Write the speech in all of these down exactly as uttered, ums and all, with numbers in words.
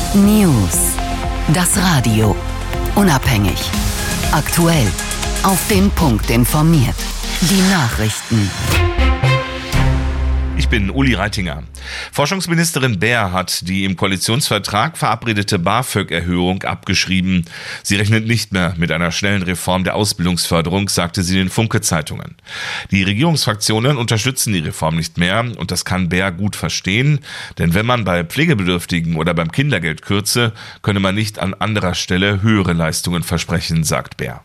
News. Das Radio. Unabhängig. Aktuell. Auf den Punkt informiert. Die Nachrichten. Ich bin Uli Reitinger. Forschungsministerin Baer hat die im Koalitionsvertrag verabredete BAföG-Erhöhung abgeschrieben. Sie rechnet nicht mehr mit einer schnellen Reform der Ausbildungsförderung, sagte sie den Funke-Zeitungen. Die Regierungsfraktionen unterstützen die Reform nicht mehr und das kann Baer gut verstehen, denn wenn man bei Pflegebedürftigen oder beim Kindergeld kürze, könne man nicht an anderer Stelle höhere Leistungen versprechen, sagt Baer.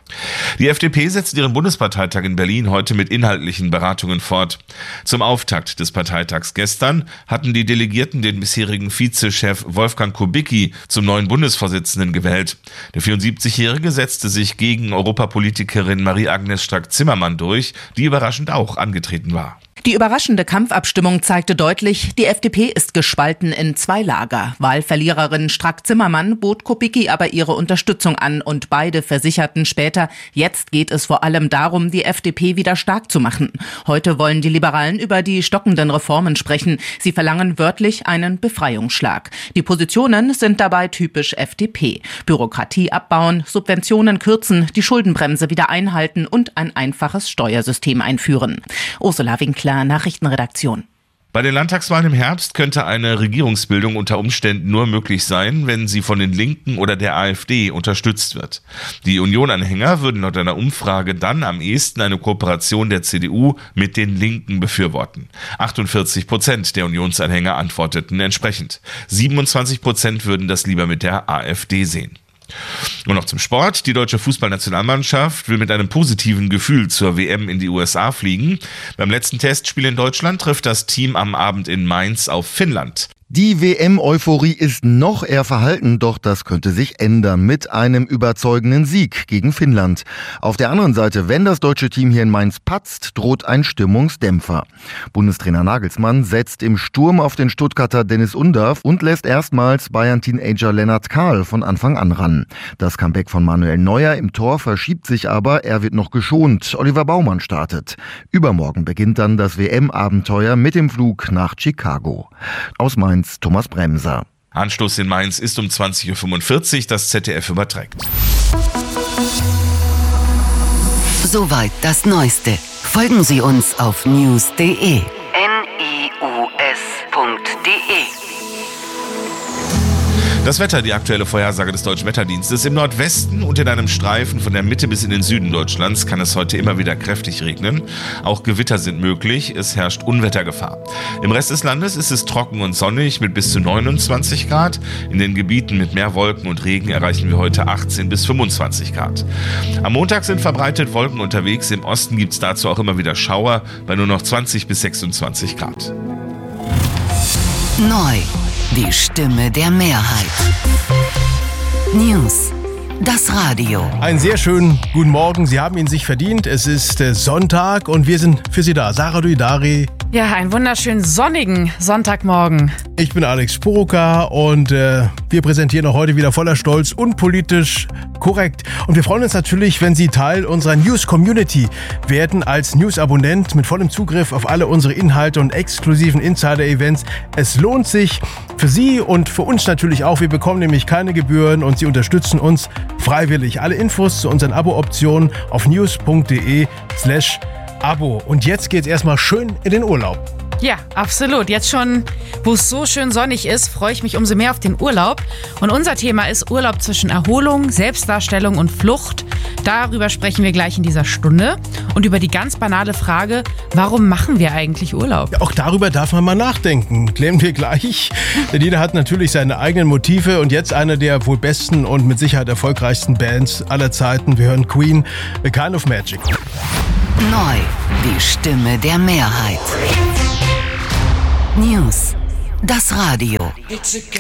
Die F D P setzt ihren Bundesparteitag in Berlin heute mit inhaltlichen Beratungen fort. Zum Auftakt des Parteitags gestern hatten die Delegierten den bisherigen Vizechef Wolfgang Kubicki zum neuen Bundesvorsitzenden gewählt. Der vierundsiebzigjährige setzte sich gegen Europapolitikerin Marie-Agnes Strack-Zimmermann durch, die überraschend auch angetreten war. Die überraschende Kampfabstimmung zeigte deutlich, die F D P ist gespalten in zwei Lager. Wahlverliererin Strack-Zimmermann bot Kubicki aber ihre Unterstützung an und beide versicherten später, jetzt geht es vor allem darum, die F D P wieder stark zu machen. Heute wollen die Liberalen über die stockenden Reformen sprechen. Sie verlangen wörtlich einen Befreiungsschlag. Die Positionen sind dabei typisch F D P. Bürokratie abbauen, Subventionen kürzen, die Schuldenbremse wieder einhalten und ein einfaches Steuersystem einführen. Ursula Winkler, Nachrichtenredaktion. Bei den Landtagswahlen im Herbst könnte eine Regierungsbildung unter Umständen nur möglich sein, wenn sie von den Linken oder der AfD unterstützt wird. Die Union-Anhänger würden laut einer Umfrage dann am ehesten eine Kooperation der C D U mit den Linken befürworten. achtundvierzig Prozent der Unionsanhänger antworteten entsprechend. siebenundzwanzig Prozent würden das lieber mit der AfD sehen. Und noch zum Sport. Die deutsche Fußballnationalmannschaft will mit einem positiven Gefühl zur W M in die U S A fliegen. Beim letzten Testspiel in Deutschland trifft das Team am Abend in Mainz auf Finnland. Die W M-Euphorie ist noch eher verhalten, doch das könnte sich ändern mit einem überzeugenden Sieg gegen Finnland. Auf der anderen Seite, wenn das deutsche Team hier in Mainz patzt, droht ein Stimmungsdämpfer. Bundestrainer Nagelsmann setzt im Sturm auf den Stuttgarter Dennis Undav und lässt erstmals Bayern-Teenager Lennart Kahl von Anfang an ran. Das Comeback von Manuel Neuer im Tor verschiebt sich aber, er wird noch geschont. Oliver Baumann startet. Übermorgen beginnt dann das W M-Abenteuer mit dem Flug nach Chicago. Aus Mainz Thomas Bremser. Anstoß in Mainz ist um zwanzig Uhr fünfundvierzig, das Z D F überträgt. Soweit das Neueste. Folgen Sie uns auf news punkt de. N I U S punkt de. Das Wetter, die aktuelle Vorhersage des Deutschen Wetterdienstes. Im Nordwesten und in einem Streifen von der Mitte bis in den Süden Deutschlands kann es heute immer wieder kräftig regnen. Auch Gewitter sind möglich, es herrscht Unwettergefahr. Im Rest des Landes ist es trocken und sonnig mit bis zu neunundzwanzig Grad. In den Gebieten mit mehr Wolken und Regen erreichen wir heute achtzehn bis fünfundzwanzig Grad. Am Montag sind verbreitet Wolken unterwegs. Im Osten gibt es dazu auch immer wieder Schauer bei nur noch zwanzig bis sechsundzwanzig Grad. Neu. Die Stimme der Mehrheit. News. Das Radio. Einen sehr schönen guten Morgen. Sie haben ihn sich verdient. Es ist äh, Sonntag und wir sind für Sie da. Sarah Duidari. Ja, einen wunderschönen sonnigen Sonntagmorgen. Ich bin Alex Sporoka und äh, wir präsentieren auch heute wieder voller Stolz und politisch korrekt. Und wir freuen uns natürlich, wenn Sie Teil unserer News-Community werden als News-Abonnent mit vollem Zugriff auf alle unsere Inhalte und exklusiven Insider-Events. Es lohnt sich für Sie und für uns natürlich auch. Wir bekommen nämlich keine Gebühren und Sie unterstützen uns freiwillig. Alle Infos zu unseren Abo-Optionen auf news punkt de slash Abo. Und jetzt geht's erstmal schön in den Urlaub. Ja, absolut. Jetzt schon, wo es so schön sonnig ist, freue ich mich umso mehr auf den Urlaub. Und unser Thema ist Urlaub zwischen Erholung, Selbstdarstellung und Flucht. Darüber sprechen wir gleich in dieser Stunde. Und über die ganz banale Frage, warum machen wir eigentlich Urlaub? Ja, auch darüber darf man mal nachdenken. Klären wir gleich. Denn jeder hat natürlich seine eigenen Motive. Und jetzt eine der wohl besten und mit Sicherheit erfolgreichsten Bands aller Zeiten. Wir hören Queen, A Kind of Magic. Neu. Die Stimme der Mehrheit. News. Das Radio.